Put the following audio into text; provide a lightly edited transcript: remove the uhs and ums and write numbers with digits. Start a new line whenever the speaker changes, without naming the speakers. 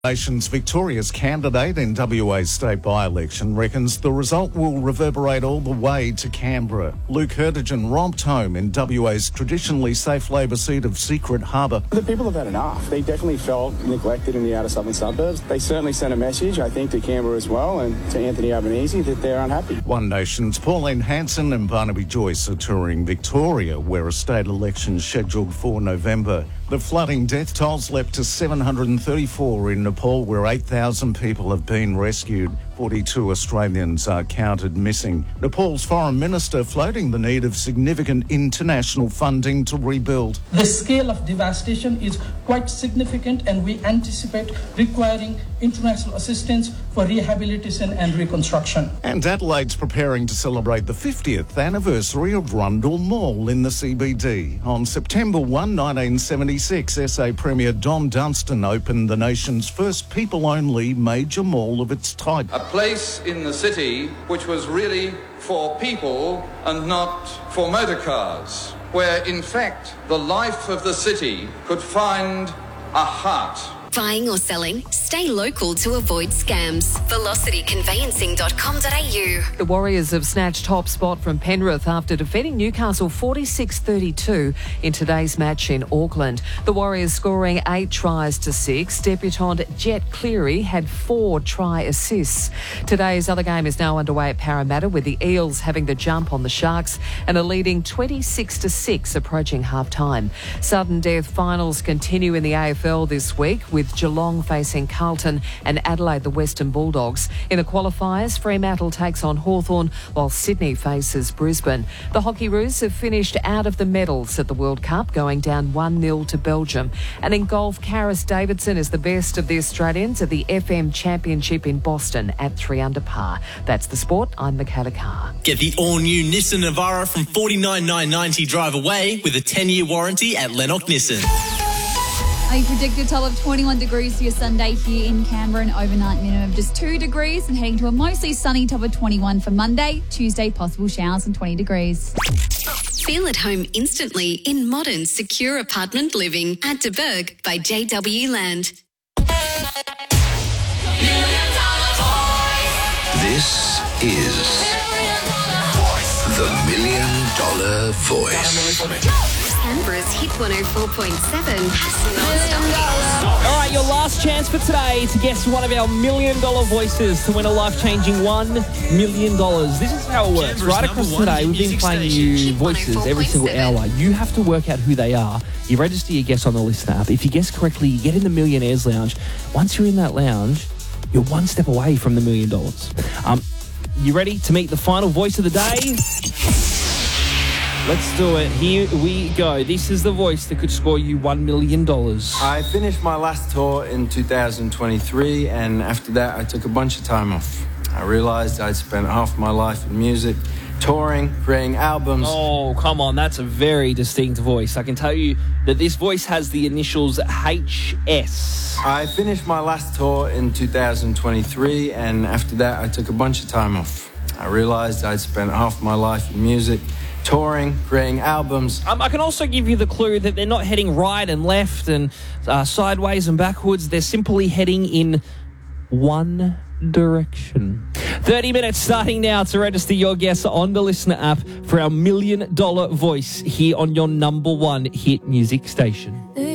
Nation's Victoria's candidate in WA's state by-election reckons the result will reverberate all the way to Canberra. Luke Hurtigan romped home in WA's traditionally safe Labor seat of Secret Harbour.
The people have had enough. They definitely felt neglected in the outer southern suburbs. They certainly sent a message, I think, to Canberra as well and to Anthony Albanese that they're unhappy.
One Nation's Pauline Hanson and Barnaby Joyce are touring Victoria, where a state election is scheduled for November. The flooding death tolls leapt to 734 in Nepal, where 8,000 people have been rescued. 42 Australians are counted missing. Nepal's foreign minister floating the need of significant international funding to rebuild.
The scale of devastation is quite significant, and we anticipate requiring international assistance for rehabilitation and reconstruction.
And Adelaide's preparing to celebrate the 50th anniversary of Rundle Mall in the CBD. On September 1, 1976, SA Premier Don Dunstan opened the nation's first people-only major mall of its type.
A place in the city which was really for people and not for motor cars, where in fact the life of the city could find a heart.
Buying or selling? Stay local to avoid scams. VelocityConveyancing.com.au.
The Warriors have snatched top spot from Penrith after defeating Newcastle 46-32 in today's match in Auckland. The Warriors scoring 8 tries to 6. Debutant Jet Cleary had 4 try assists. Today's other game is now underway at Parramatta, with the Eels having the jump on the Sharks and are leading 26-6 approaching half-time. Sudden death finals continue in the AFL this week, with Geelong facing Carlton and Adelaide the Western Bulldogs. In the qualifiers, Fremantle takes on Hawthorn while Sydney faces Brisbane. The Hockey Roos have finished out of the medals at the World Cup, going down 1-0 to Belgium. And in golf, Karis Davidson is the best of the Australians at the FM Championship in Boston at 3 under par. That's the sport. I'm Michaela Carr.
Get the all-new Nissan Navara from $49,990 drive away with a 10-year warranty at Lennox Nissan.
We predict a top of 21 degrees for your Sunday here in Canberra, an overnight minimum of just 2 degrees, and heading to a mostly sunny top of 21 for Monday. Tuesday, possible showers and 20 degrees.
Feel at home instantly in modern, secure apartment living at De Burg by JW Land.
This is the $1 Million Voice.
Canberra's Hit 104.7 non-stop hits.
All right, your last chance for today to guess one of our $1 Million voices to win a life-changing $1 million. This is how it works.
Canberra's
Right across
number one
today, we've been
music
playing
station.
you voices every single hour. You have to work out who they are. You register your guess on the listener app. If you guess correctly, you get in the Millionaires Lounge. Once you're in that lounge, you're one step away from the $1 million. You ready to meet the final voice of the day? Let's do it. Here we go. This is the voice that could score you $1 million.
I finished my last tour in 2023, and after that I took a bunch of time off. I realised I'd spent half my life in music, touring, creating albums.
Oh, come on. That's a very distinct voice. I can tell you that this voice has the initials HS.
I finished my last tour in 2023, and after that I took a bunch of time off. I realised I'd spent half my life in music, touring, creating albums.
I can also give you the clue that they're not heading right and left and sideways and backwards. They're simply heading in one direction. 30 minutes starting now to register your guess on the listener app for our $1 million voice here on your number one hit music station.